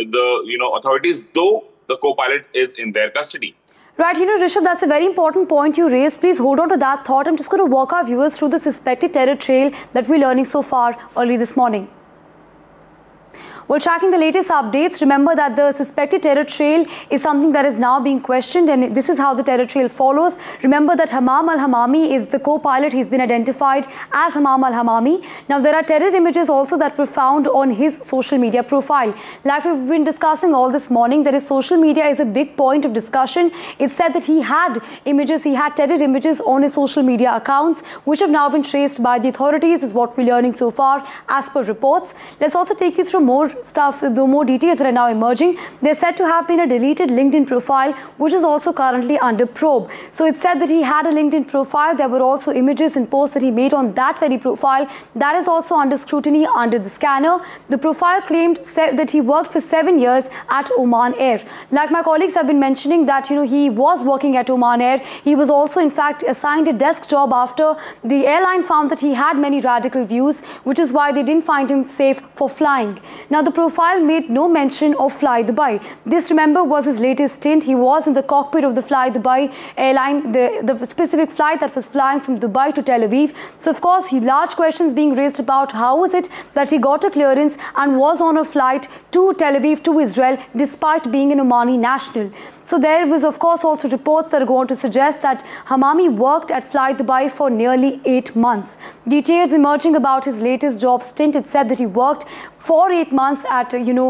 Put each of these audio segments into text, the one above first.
the authorities, though the co-pilot is in their custody. Right, Rishabh, that's a very important point you raised. Please hold on to that thought. I'm just going to walk our viewers through the suspected terror trail that we're learning so far early this morning. Well, tracking the latest updates, remember that the suspected terror trail is something that is now being questioned, and this is how the terror trail follows. Remember that Hammam al-Hammami is the co-pilot. He's been identified as Hammam al-Hammami. Now, there are terror images also that were found on his social media profile. Like we've been discussing all this morning, that his social media is a big point of discussion. It's said that he had terror images on his social media accounts, which have now been traced by the authorities, is what we're learning so far as per reports. Let's also take you through more details that are now emerging. They're said to have been a deleted LinkedIn profile, which is also currently under probe. So it's said that he had a LinkedIn profile. There were also images and posts that he made on that very profile. That is also under scrutiny under the scanner. The profile claimed that he worked for 7 years at Oman Air. Like my colleagues have been mentioning that, he was working at Oman Air. He was also, in fact, assigned a desk job after the airline found that he had many radical views, which is why they didn't find him safe for flying. Now, the profile made no mention of Fly Dubai. This, remember, was his latest stint. He was in the cockpit of the Fly Dubai airline, the specific flight that was flying from Dubai to Tel Aviv. So, of course, large questions being raised about how was it that he got a clearance and was on a flight to Tel Aviv, to Israel, despite being an Omani national. So there was, of course, also reports that go on to suggest that Hammami worked at Fly Dubai for nearly 8 months. Details emerging about his latest job stint. It said that he worked for 8 months at,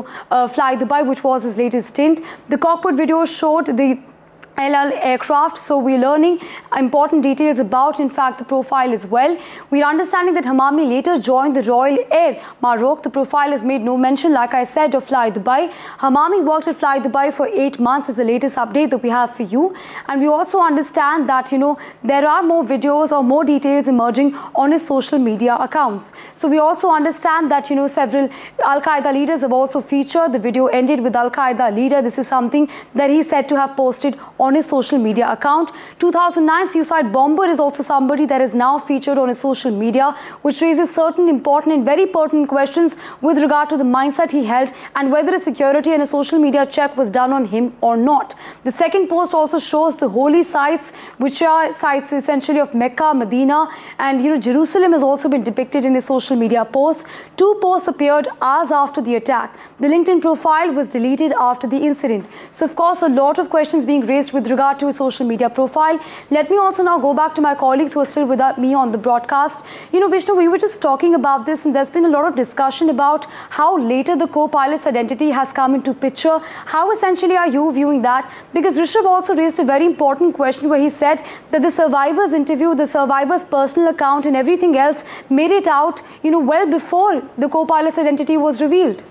Fly Dubai, which was his latest stint. The cockpit video showed the El Al aircraft, so we're learning important details about, in fact, the profile as well. We're understanding that Hammami later joined the Royal Air Maroc. The profile has made no mention, like I said, of Fly Dubai. Hammami worked at Fly Dubai for 8 months is the latest update that we have for you. And we also understand that, there are more videos or more details emerging on his social media accounts. So we also understand that, several Al-Qaeda leaders have also featured. The video ended with Al-Qaeda leader. This is something that he's said to have posted on his social media account. 2009 suicide bomber is also somebody that is now featured on his social media, which raises certain important and very pertinent questions with regard to the mindset he held and whether a security and a social media check was done on him or not. The second post also shows the holy sites, which are sites essentially of Mecca, Medina, and Jerusalem has also been depicted in his social media posts. 2 posts appeared hours after the attack. The LinkedIn profile was deleted after the incident. So, of course, a lot of questions being raised with regard to his social media profile. Let me also now go back to my colleagues who are still with me on the broadcast. Vishnu, we were just talking about this, and there's been a lot of discussion about how later the co-pilot's identity has come into picture. How essentially are you viewing that? Because Rishabh also raised a very important question where he said that the survivor's interview, the survivor's personal account and everything else made it out, well before the co-pilot's identity was revealed.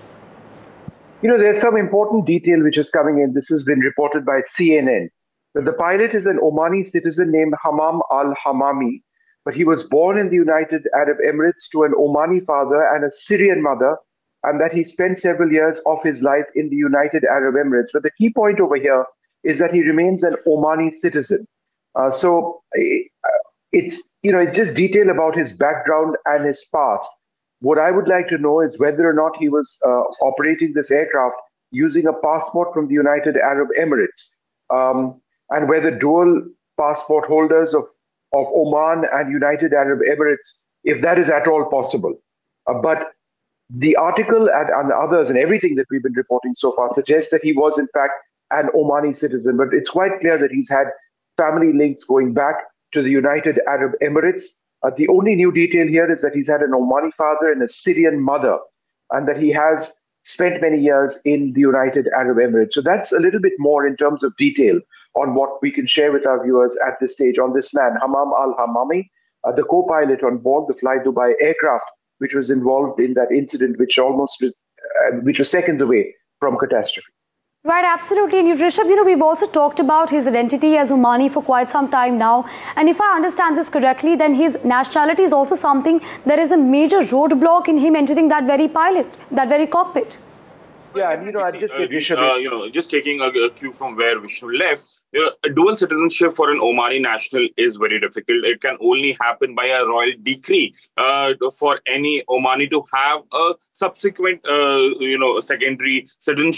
There's some important detail which is coming in. This has been reported by CNN. That the pilot is an Omani citizen named Hammam al-Hammami, but he was born in the United Arab Emirates to an Omani father and a Syrian mother, and that he spent several years of his life in the United Arab Emirates. But the key point over here is that he remains an Omani citizen. So it's just detail about his background and his past. What I would like to know is whether or not he was operating this aircraft using a passport from the United Arab Emirates, and whether dual passport holders of Oman and United Arab Emirates, if that is at all possible. But the article and others and everything that we've been reporting so far suggests that he was in fact an Omani citizen. But it's quite clear that he's had family links going back to the United Arab Emirates. The only new detail here is that he's had an Omani father and a Syrian mother, and that he has spent many years in the United Arab Emirates. So that's a little bit more in terms of detail on what we can share with our viewers at this stage on this man, Hammam al-Hammami, the co-pilot on board the Fly Dubai aircraft, which was involved in that incident, which was seconds away from catastrophe. Right, absolutely. And Rishabh, we've also talked about his identity as Omani for quite some time now. And if I understand this correctly, then his nationality is also something that is a major roadblock in him entering that very cockpit. Yeah, and I just get Rishabh. Just taking a cue from where Vishnu left, a dual citizenship for an Omani national is very difficult. It can only happen by a royal decree for any Omani to have a subsequent, secondary citizenship.